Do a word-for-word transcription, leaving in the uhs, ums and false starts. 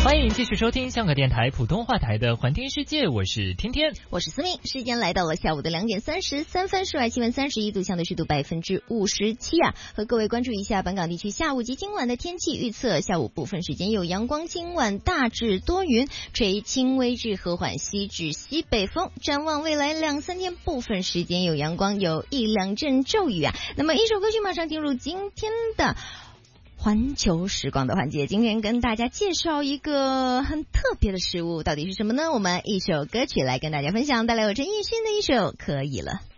欢迎继续收听香港电台普通话台的环听世界，我是天天， 我是思密。时间来到了下午的两点三十三分，室外气温三十一度，相对湿度百分之五十七啊。和各位关注一下本港地区下午及今晚的天气预测。下午部分时间有阳光，今晚大致多云，吹轻微至和缓西至西北风。展望未来两三天，部分时间有阳光，有一两阵骤雨啊。那么一首歌曲马上进入今天的环球时光的环节，今天跟大家介绍一个很特别的事物，到底是什么呢？我们一首歌曲来跟大家分享，带来有陈奕迅的一首《可以了》。